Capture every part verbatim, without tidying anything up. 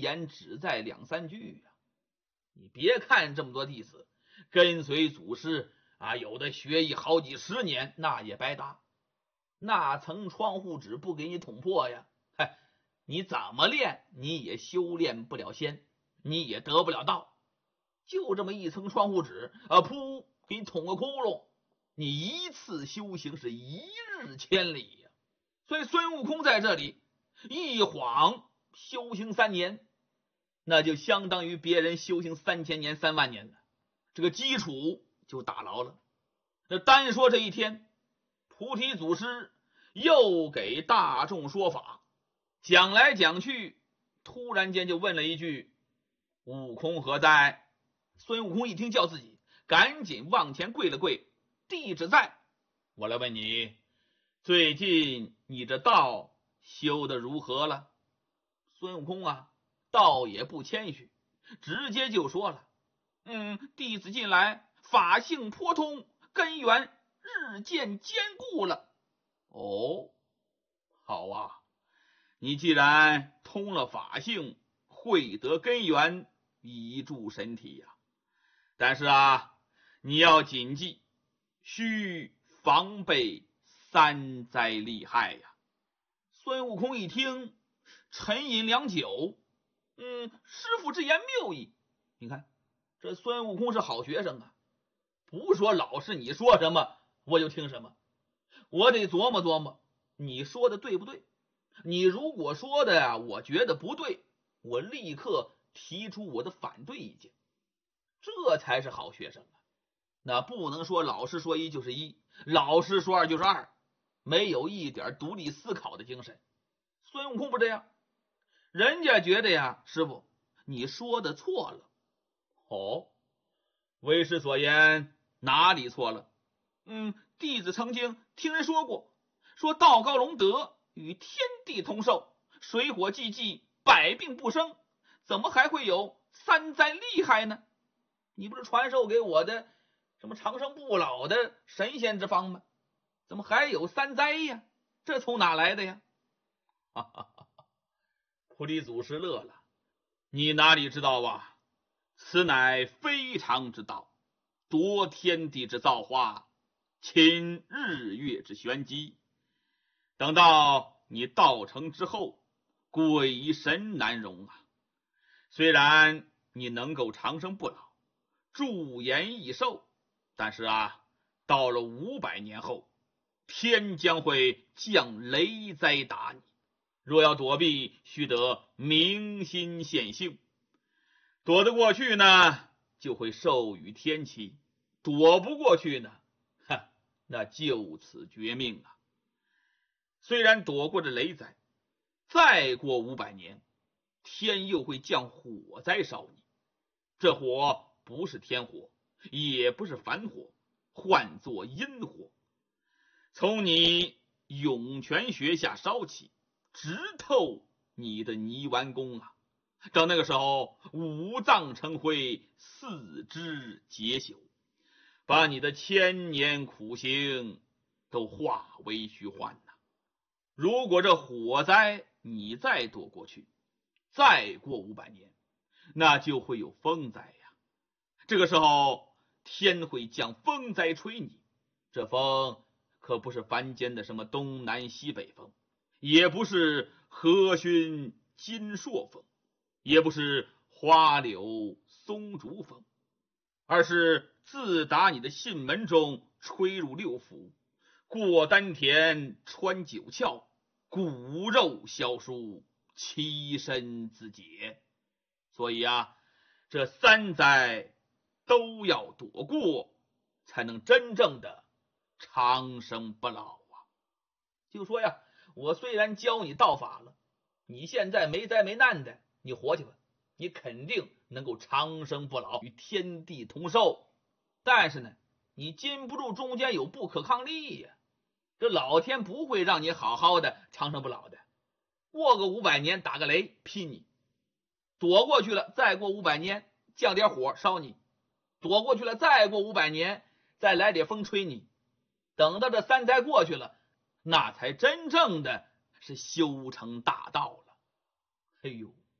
言只在两三句呀、啊。你别看这么多弟子跟随祖师啊，有的学艺好几十年，那也白搭。那层窗户纸不给你捅破呀，嗨，你怎么练你也修炼不了仙，你也得不了道。就这么一层窗户纸啊，噗，给你捅个窟窿，你一次修行是一日千里呀。所以孙悟空在这里一晃修行三年，那就相当于别人修行三千年三万年了，这个基础就打牢了。那单说这一天，菩提祖师又给大众说法，讲来讲去，突然间就问了一句：悟空何在？孙悟空一听叫自己，赶紧往前跪了跪，弟子在。我来问你，最近你这道修得如何了？孙悟空啊，倒也不谦虚，直接就说了：嗯，弟子近来法性颇通，根源日渐坚固了。哦，好啊，你既然通了法性，会得根源，以助身体呀、啊。但是啊，你要谨记，需防备三灾厉害呀。孙悟空一听，沉吟良久，嗯，师父之言谬矣。你看，这孙悟空是好学生啊，不是说老师你说什么我就听什么，我得琢磨琢磨，你说的对不对？你如果说的呀、啊，我觉得不对，我立刻提出我的反对意见，这才是好学生啊。那不能说老师说一就是一，老师说二就是二，没有一点独立思考的精神。孙悟空不这样，人家觉得呀，师傅你说的错了。哦，为师所言哪里错了？嗯，弟子曾经听人说过，说道高龙德与天地同寿，水火既济，百病不生，怎么还会有三灾厉害呢？你不是传授给我的什么长生不老的神仙之方吗？怎么还有三灾呀？这从哪来的呀？哈哈哈哈！菩提祖师乐了，你哪里知道啊？此乃非常之道，夺天地之造化，侵日月之玄机。等到你道成之后，鬼神难容啊！虽然你能够长生不老，驻颜益寿，但是啊，到了五百年后，天将会降雷灾打你。若要躲避，须得明心现性。躲得过去呢，就会受与天欺；躲不过去呢，哼，那就此绝命啊！虽然躲过这雷灾，再过五百年，天又会降火灾烧你。这火不是天火，也不是凡火，唤作阴火，从你涌泉穴下烧起，直透你的泥丸宫啊！到那个时候，五脏成灰，四肢皆朽，把你的千年苦行都化为虚幻呐、啊。如果这火灾你再躲过去，再过五百年，那就会有风灾呀。这个时候，天会降风灾吹你，这风可不是凡间的什么东南西北风，也不是和煦金朔风，也不是花柳松竹风，而是自打你的信门中吹入六腑，过丹田，穿九窍，骨肉消疏，其身自解。所以啊，这三灾都要躲过，才能真正的长生不老啊！就说呀，我虽然教你道法了，你现在没灾没难的，你活去吧，你肯定能够长生不老，与天地同寿。但是呢，你禁不住中间有不可抗力呀，这老天不会让你好好的长生不老的，过个五百年打个雷劈你，躲过去了，再过五百年降点火烧你，躲过去了，再过五百年再来点风吹你，等到这三灾过去了，那才真正的是修成大道了。哎呦，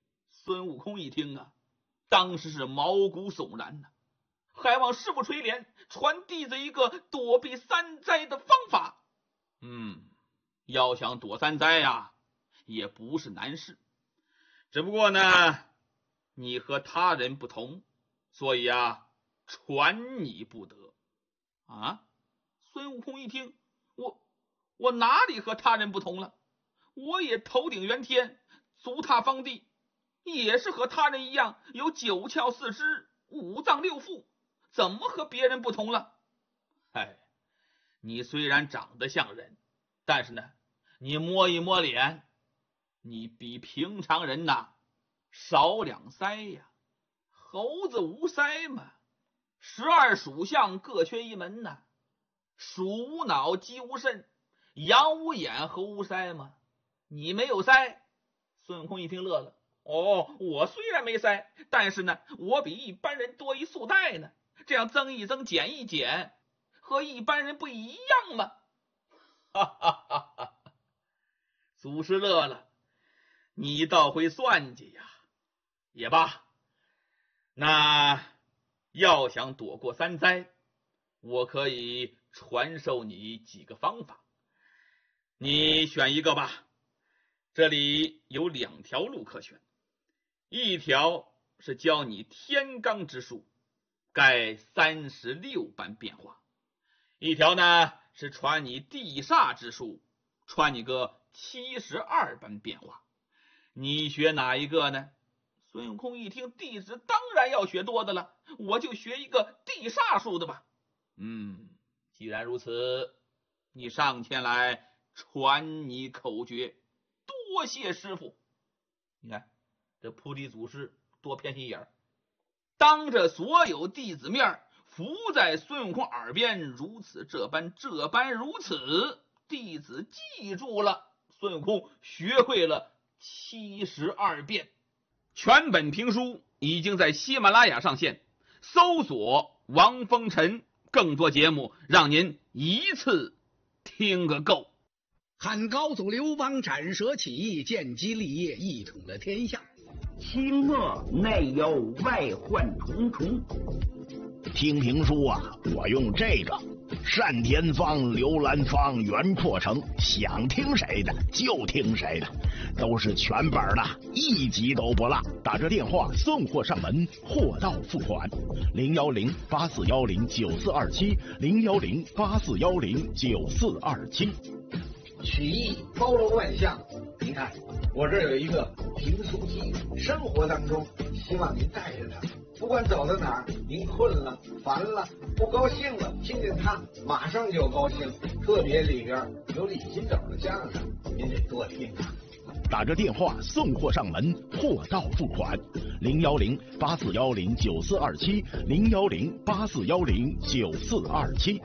孙悟空一听啊，当时是毛骨悚然呐、啊，还望师傅垂怜，传弟子一个躲避三灾的方法。嗯，要想躲三灾呀，也不是难事，只不过呢，你和他人不同，所以啊，传你不得。啊！孙悟空一听，我我哪里和他人不同了？我也头顶元天，足踏方地，也是和他人一样，有九窍四肢，五脏六腑，怎么和别人不同了？哎，你虽然长得像人，但是呢，你摸一摸脸，你比平常人呐少两腮呀。猴子无腮嘛，十二属相各缺一门呐，鼠无脑，鸡无肾，羊无眼，猴无腮嘛。你没有腮。孙悟空一听乐了，哦，我虽然没腮，但是呢，我比一般人多一束带呢，这样增一增，减一减，和一般人不一样吗？哈哈哈哈！祖师乐了，你倒会算计呀。也罢，那要想躲过三灾，我可以传授你几个方法，你选一个吧。这里有两条路可选，一条是教你天罡之术，盖三十六般变化；一条呢是传你地煞之术，传你个七十二般变化。你学哪一个呢？孙悟空一听，弟子当然要学多的了，我就学一个地煞术的吧。嗯，既然如此，你上前来传你口诀。多谢师傅。你看这菩提祖师多偏心眼儿，当着所有弟子面伏在孙悟空耳边，如此这般这般如此，弟子记住了。孙悟空学会了七十二变。全本评书已经在喜马拉雅上线，搜索王风尘，更多节目让您一次听个够。 汉高祖刘邦斩蛇起义，建基立业，一统了天下。 清末内忧外患重重。 听评书啊，我用这个单田芳、刘兰芳、袁阔成，想听谁的就听谁的，都是全本的，一集都不落。打这电话送货上门，货到付款。零幺零八四幺零九四二七，零幺零八四幺零九四二七。 曲艺包罗万象，您看我这有一个评书机，生活当中希望您带着它，不管走到哪儿，您困了、烦了、不高兴了，听见它马上就高兴。特别里边有李金斗的相声，您得多听啊。 打着电话送货上门，货到付款。零幺零八四幺零九四二七，零幺零八四幺零九四二七。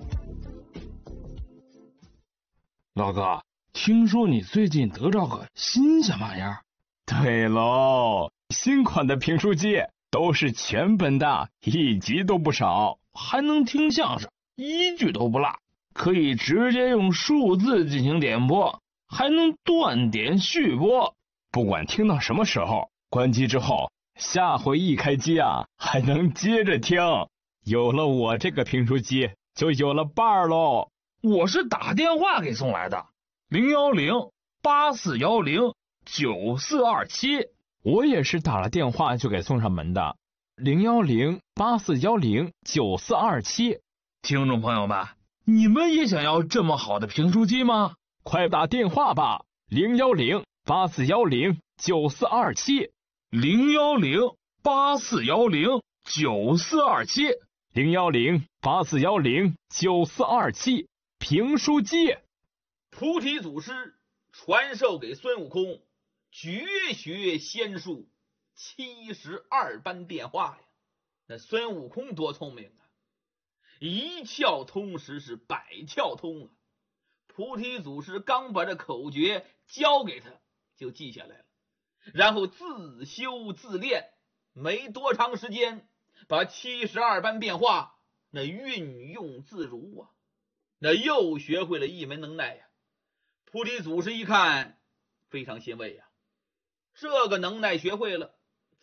老哥，听说你最近得着个新什么玩意儿？ 对喽，新款的评书机都是全本的，一集都不少， 还能听相声，一句都不落，可以直接用数字进行点播，还能断点续播。 不管听到什么时候，关机之后，下回一开机啊，还能接着听。有了我这个评书机，就有了伴儿喽。 我是打电话给送来的，零幺零八四幺零九四二七。 我也是打了电话就给送上门的，零幺零八四幺零九四二七。 听众朋友们，你们也想要这么好的评书机吗？ 快打电话吧，零幺零八四幺零九四二七， 零幺零八四幺零九四二七， 零幺零八四幺零九四二七。评书机。 菩提祖师传授给孙悟空绝学仙术七十二般变化呀！那孙悟空多聪明啊，一窍通时是百窍通啊！菩提祖师刚把这口诀教给他，就记下来了，然后自修自练，没多长时间，把七十二般变化那运用自如啊！那又学会了一门能耐呀！菩提祖师一看，非常欣慰呀，这个能耐学会了，